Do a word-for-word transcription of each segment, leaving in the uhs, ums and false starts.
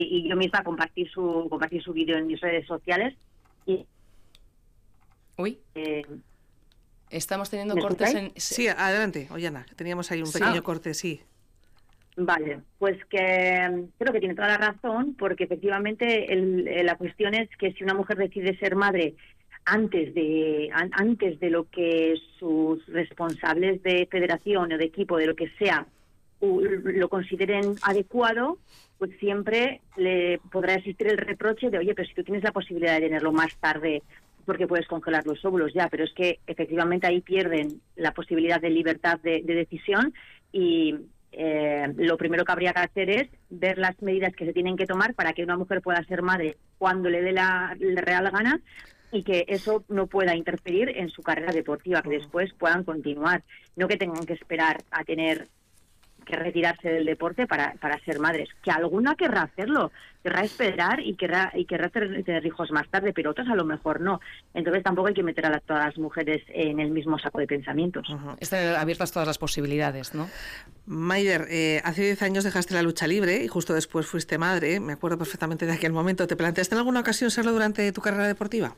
y yo misma compartir su compartir su vídeo en mis redes sociales. Y, Uy. Eh, Estamos teniendo cortes en... Sí, adelante, Ollana, teníamos ahí un pequeño sí. corte, sí. Vale, pues que creo que tiene toda la razón, porque efectivamente el, la cuestión es que si una mujer decide ser madre antes de an, antes de lo que sus responsables de federación o de equipo, de lo que sea, lo consideren adecuado, pues siempre le podrá existir el reproche de, oye, pero si tú tienes la posibilidad de tenerlo más tarde, porque puedes congelar los óvulos, ya, pero es que efectivamente ahí pierden la posibilidad de libertad de, de decisión y eh, lo primero que habría que hacer es ver las medidas que se tienen que tomar para que una mujer pueda ser madre cuando le dé la, la real gana y que eso no pueda interferir en su carrera deportiva, que después puedan continuar, no que tengan que esperar a tener que retirarse del deporte para, para ser madres, que alguna querrá hacerlo, querrá esperar y querrá y querrá tener, tener hijos más tarde, pero otras a lo mejor no. Entonces tampoco hay que meter a la, todas las mujeres en el mismo saco de pensamientos. Uh-huh. Están abiertas todas las posibilidades, ¿no? Maider, eh, hace diez años dejaste la lucha libre y justo después fuiste madre, me acuerdo perfectamente de aquel momento. ¿Te planteaste en alguna ocasión serlo durante tu carrera deportiva?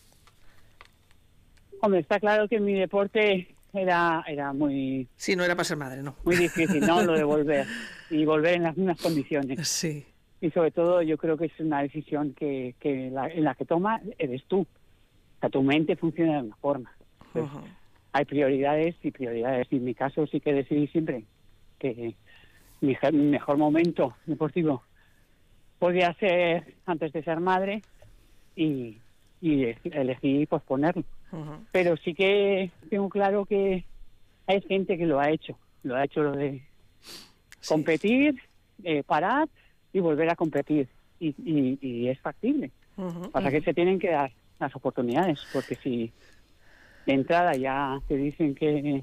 Hombre, está claro que mi deporte era era muy... Sí, no era para ser madre, no. Muy difícil, ¿no? Lo de volver. Y volver en las mismas condiciones. Sí. Y sobre todo yo creo que es una decisión que, que la, en la que toma eres tú. O sea, tu mente funciona de una forma. Pues, uh-huh. Hay prioridades y prioridades. Y en mi caso sí que decidí siempre que mi, mi mejor momento deportivo podía ser antes de ser madre y, y elegí posponerlo. Uh-huh. Pero sí que tengo claro que hay gente que lo ha hecho, lo ha hecho lo de sí. competir, eh, parar y volver a competir y, y, y es factible. Uh-huh. Pasa uh-huh. que se tienen que dar las oportunidades, porque si de entrada ya te dicen que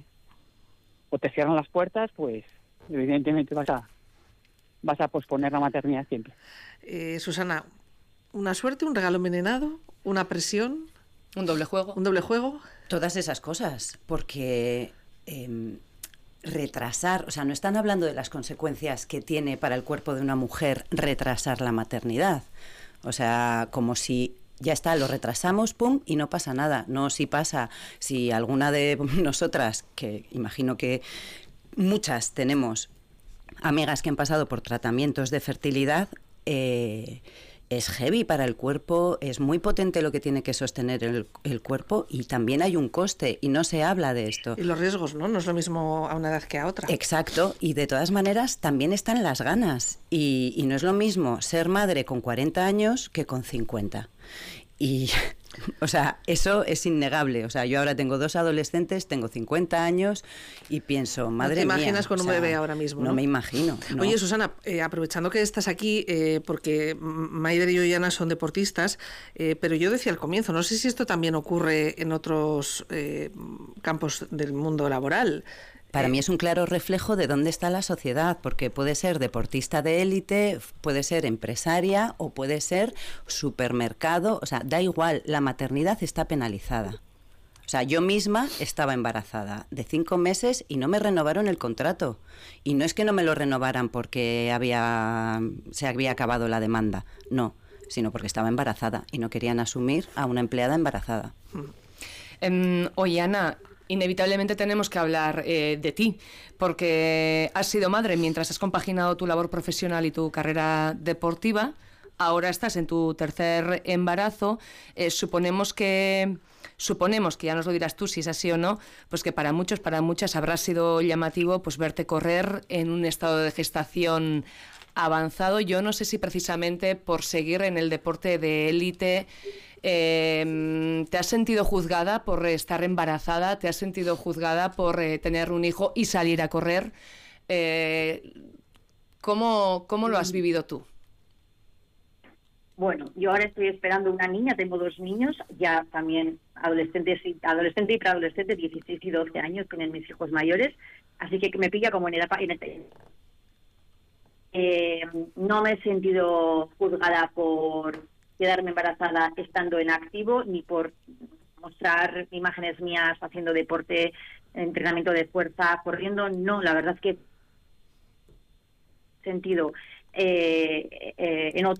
o te cierran las puertas, pues evidentemente vas a vas a posponer la maternidad siempre. Eh, Susana, ¿una suerte, un regalo envenenado, una presión? Un doble juego. Un doble juego. Todas esas cosas, porque eh, retrasar, o sea, no están hablando de las consecuencias que tiene para el cuerpo de una mujer retrasar la maternidad. O sea, como si ya está, lo retrasamos, pum, y no pasa nada. No, si pasa, si alguna de nosotras, que imagino que muchas tenemos amigas que han pasado por tratamientos de fertilidad, eh, es heavy para el cuerpo, es muy potente lo que tiene que sostener el, el cuerpo y también hay un coste y no se habla de esto. Y los riesgos, ¿no? No es lo mismo a una edad que a otra. Exacto, y de todas maneras también están las ganas y, y no es lo mismo ser madre con cuarenta años que con cincuenta. Y, o sea, eso es innegable. O sea, yo ahora tengo dos adolescentes, tengo cincuenta años y pienso, madre mía. ¿No te imaginas mía, con un o sea, bebé ahora mismo? No, no me imagino. No. Oye, Susana, eh, aprovechando que estás aquí, eh, porque Maider y Ollana son deportistas, eh, pero yo decía al comienzo, no sé si esto también ocurre en otros eh, campos del mundo laboral. Para mí es un claro reflejo de dónde está la sociedad, porque puede ser deportista de élite, puede ser empresaria o puede ser supermercado, o sea, da igual, la maternidad está penalizada. O sea, yo misma estaba embarazada de cinco meses y no me renovaron el contrato. Y no es que no me lo renovaran porque había se había acabado la demanda, no, sino porque estaba embarazada y no querían asumir a una empleada embarazada. Um, oye, Ana, inevitablemente tenemos que hablar eh, de ti, porque has sido madre mientras has compaginado tu labor profesional y tu carrera deportiva. Ahora estás en tu tercer embarazo. Eh, suponemos que suponemos que ya nos lo dirás tú si es así o no, pues que para muchos, para muchas habrá sido llamativo pues verte correr en un estado de gestación avanzado. Yo no sé si precisamente por seguir en el deporte de élite eh, te has sentido juzgada por estar embarazada, te has sentido juzgada por eh, tener un hijo y salir a correr. Eh, ¿cómo, ¿Cómo lo has vivido tú? Bueno, yo ahora estoy esperando una niña, tengo dos niños, ya también adolescentes, adolescente y preadolescente, dieciséis y doce años, tienen mis hijos mayores, así que me pilla como en edad... En el, eh, no me he sentido juzgada por quedarme embarazada estando en activo, ni por mostrar imágenes mías haciendo deporte, entrenamiento de fuerza, corriendo, no, la verdad es que he sentido eh, eh, en otro